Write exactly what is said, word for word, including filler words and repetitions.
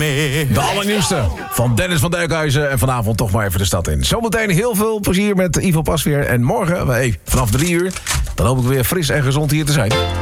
meer. De allernieuwste van Dennis van Dijkhuizen. En vanavond toch maar even de stad in. Zometeen heel veel plezier met Ivo Pasveer. En morgen, hey, vanaf drie uur, dan hoop ik weer fris en gezond hier te zijn.